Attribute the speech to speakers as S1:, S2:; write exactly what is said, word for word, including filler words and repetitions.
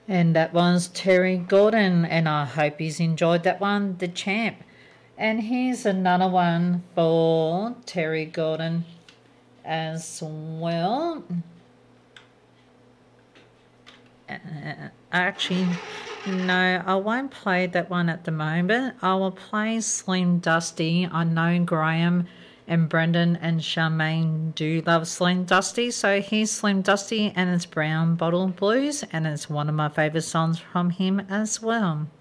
S1: And that was Terry Gordon, and I hope he's enjoyed that one, The Champ. And here's another one for Terry Gordon as well. Uh, actually, no, I won't play that one at the moment. I will play Slim Dusty. I know Graham and Brendan and Charmaine do love Slim Dusty. So here's Slim Dusty, and it's Brown Bottle Blues, and it's one of my favourite songs from him as well.